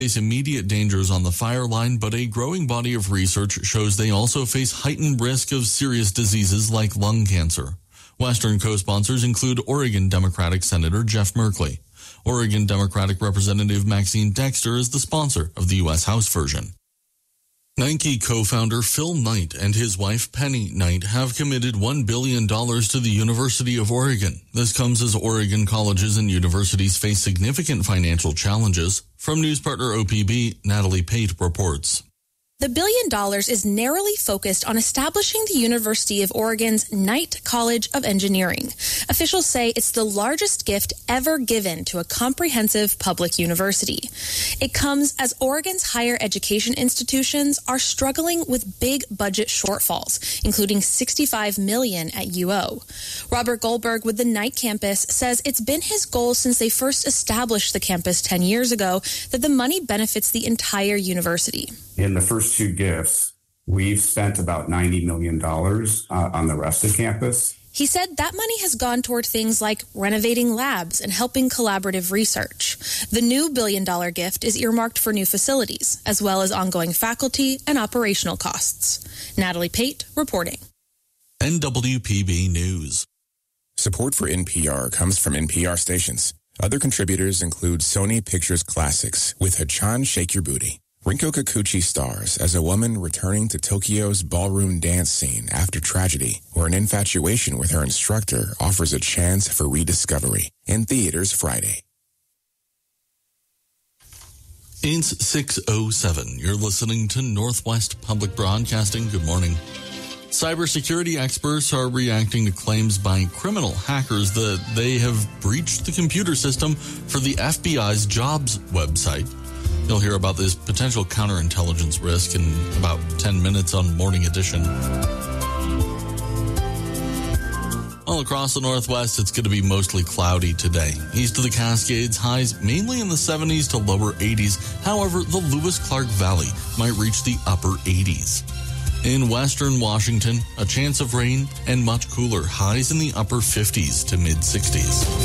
face immediate dangers on the fire line, but a growing body of research shows they also face heightened risk of serious diseases like lung cancer. Western co-sponsors include Oregon Democratic Senator Jeff Merkley. Oregon Democratic Representative Maxine Dexter is the sponsor of the U.S. House version. Nike co-founder Phil Knight and his wife Penny Knight have committed $1 billion to the University of Oregon. This comes as Oregon colleges and universities face significant financial challenges. From news partner OPB, Natalie Pate reports. The $1 billion is narrowly focused on establishing the University of Oregon's Knight College of Engineering. Officials say it's the largest gift ever given to a comprehensive public university. It comes as Oregon's higher education institutions are struggling with big budget shortfalls, including $65 million at UO. Robert Goldberg with the Knight campus says it's been his goal since they first established the campus 10 years ago that the money benefits the entire university. In the first two gifts, we've spent about $90 million on the rest of campus. He said that money has gone toward things like renovating labs and helping collaborative research. The new $1 billion gift is earmarked for new facilities, as well as ongoing faculty and operational costs. Natalie Pate reporting. NWPB News. Support for NPR comes from NPR stations. Other contributors include Sony Pictures Classics with Hachan Shake Your Booty. Rinko Kikuchi stars as a woman returning to Tokyo's ballroom dance scene after tragedy, where an infatuation with her instructor offers a chance for rediscovery. In theaters Friday. It's 6:07. You're listening to Northwest Public Broadcasting. Good morning. Cybersecurity experts are reacting to claims by criminal hackers that they have breached the computer system for the FBI's jobs website. You'll hear about this potential counterintelligence risk in about 10 minutes on Morning Edition. All across the Northwest, it's going to be mostly cloudy today. East of the Cascades, highs mainly in the 70s to lower 80s. However, the Lewis-Clark Valley might reach the upper 80s. In western Washington, a chance of rain and much cooler, highs in the upper 50s to mid 60s.